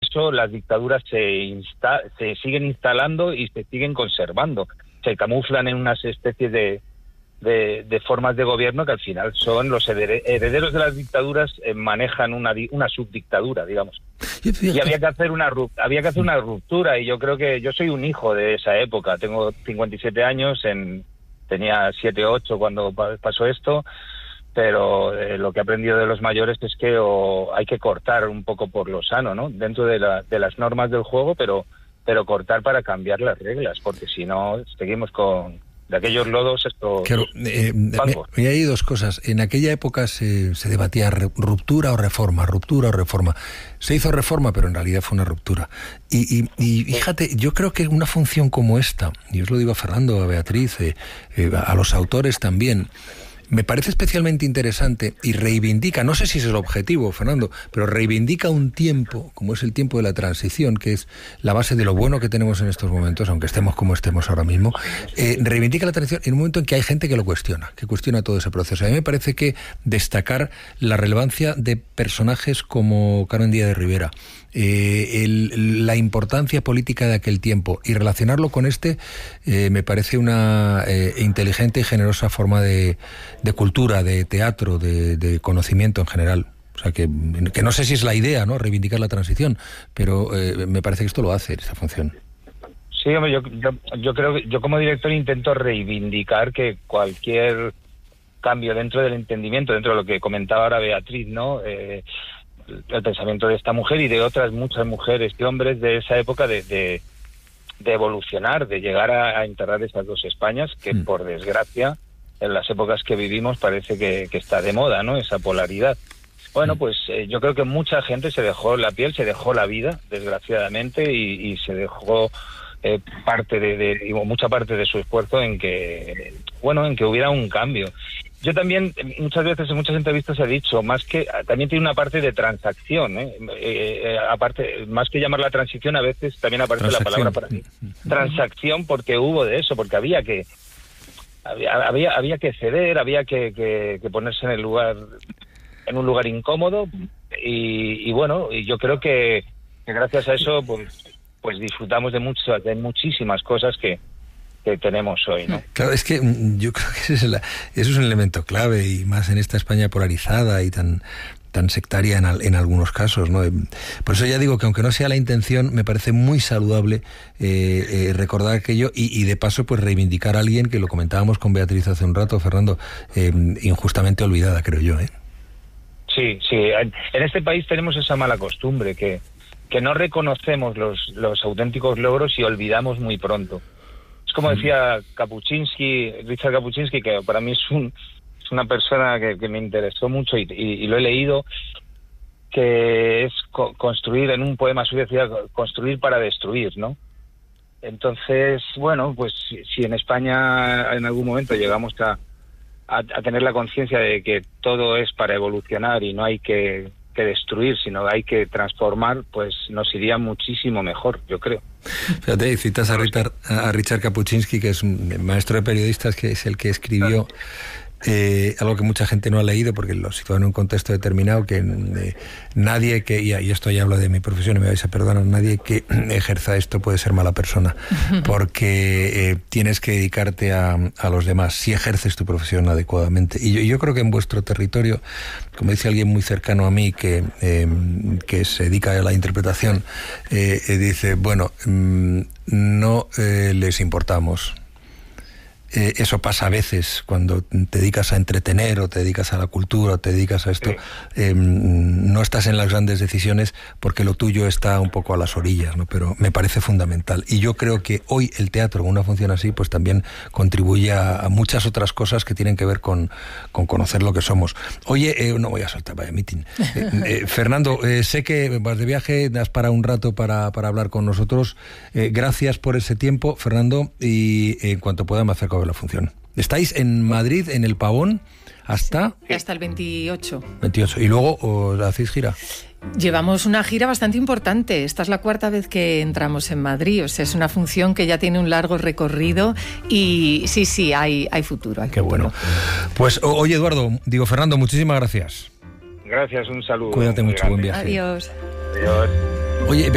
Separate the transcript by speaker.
Speaker 1: eso las dictaduras se siguen instalando y se siguen conservando. Se camuflan en unas especies de formas de gobierno que al final son los herederos de las dictaduras, manejan una subdictadura, digamos. Y había que hacer una ruptura, y yo creo que yo soy un hijo de esa época. Tengo 57 años, tenía 7, 8 cuando pasó esto, pero lo que he aprendido de los mayores es que hay que cortar un poco por lo sano, ¿no? Dentro de las normas del juego, pero cortar para cambiar las reglas, porque si no seguimos de aquellos lodos estos.
Speaker 2: Claro, hay dos cosas. En aquella época se debatía ruptura o reforma. Se hizo reforma, pero en realidad fue una ruptura. Y fíjate, yo creo que una función como esta, y os lo digo a Fernando, a Beatriz, a los autores también, me parece especialmente interesante y reivindica, no sé si es el objetivo, Fernando, pero reivindica un tiempo, como es el tiempo de la transición, que es la base de lo bueno que tenemos en estos momentos, aunque estemos como estemos ahora mismo. Reivindica la transición en un momento en que hay gente que lo cuestiona, todo ese proceso. A mí me parece que destacar la relevancia de personajes como Carmen Díaz de Rivera, la importancia política de aquel tiempo y relacionarlo con me parece una inteligente y generosa forma de cultura, de teatro, de conocimiento en general. O sea, que no sé si es la idea, ¿no?, reivindicar la transición, pero me parece que esto lo hace, esa función.
Speaker 1: Sí, hombre, yo creo que yo como director intento reivindicar que cualquier cambio dentro del entendimiento, dentro de lo que comentaba ahora Beatriz, ¿no?, el pensamiento de esta mujer y de otras muchas mujeres y hombres de esa época de evolucionar, de llegar a enterrar esas dos Españas que, por desgracia, en las épocas que vivimos parece que está de moda, ¿no?, esa polaridad. Bueno, pues yo creo que mucha gente se dejó la piel, se dejó la vida, desgraciadamente, y se dejó mucha parte de su esfuerzo en que hubiera un cambio. Yo también muchas veces en muchas entrevistas he dicho, también tiene una parte de transacción, aparte, más que llamarla transición, a veces también aparece la palabra para mí. Transacción, porque hubo de eso, porque había que ceder, había que ponerse en un lugar incómodo, y bueno, y yo creo que gracias a eso pues disfrutamos de muchísimas cosas que tenemos hoy, ¿no?
Speaker 2: Claro, es que yo creo que eso es un elemento clave, y más en esta España polarizada y tan sectaria en algunos casos, ¿no? Por eso ya digo que aunque no sea la intención, me parece muy saludable recordar aquello y de paso pues reivindicar a alguien que lo comentábamos con Beatriz hace un rato, Fernando, injustamente olvidada, creo yo, ¿eh?
Speaker 1: Sí, en este país tenemos esa mala costumbre que no reconocemos los auténticos logros y olvidamos muy pronto. Es como decía Richard Kapuscinski, que para mí es una persona que me interesó mucho y lo he leído, que es construir, en un poema suyo decía, construir para destruir, ¿no? Entonces, bueno, pues si en España en algún momento llegamos a tener la conciencia de que todo es para evolucionar y no hay que destruir, sino hay que transformar, pues nos iría muchísimo mejor, yo creo.
Speaker 2: Fíjate, citas a Richard Kapuscinski, que es un maestro de periodistas, que es el que escribió algo que mucha gente no ha leído porque lo sitúa en un contexto determinado, que nadie y esto ya hablo de mi profesión y me vais a perdonar, nadie que ejerza esto puede ser mala persona, porque tienes que dedicarte a los demás si ejerces tu profesión adecuadamente. Y yo creo que en vuestro territorio, como dice alguien muy cercano a mí que se dedica a la interpretación, dice, bueno, no les importamos. Eso pasa a veces cuando te dedicas a entretener o te dedicas a la cultura o te dedicas a esto, no estás en las grandes decisiones porque lo tuyo está un poco a las orillas, ¿no? Pero me parece fundamental, y yo creo que hoy el teatro con una función así pues también contribuye a muchas otras cosas que tienen que ver con conocer lo que somos. Oye, no voy a soltar, vaya meeting. Fernando, sé que vas de viaje, das para un rato para hablar con nosotros. Gracias por ese tiempo, Fernando, y en cuanto pueda me acerco a ver la función. ¿Estáis en Madrid, en el Pavón, hasta
Speaker 3: el 28?
Speaker 2: 28. ¿Y luego os hacéis gira?
Speaker 3: Llevamos una gira bastante importante. Esta es la 4ª vez que entramos en Madrid. O sea, es una función que ya tiene un largo recorrido y sí, hay futuro.
Speaker 2: Qué bueno. Pues, oye, Fernando, muchísimas gracias.
Speaker 1: Gracias, un saludo.
Speaker 2: Cuídate mucho, buen viaje.
Speaker 3: Adiós.
Speaker 1: Adiós.
Speaker 2: Oye,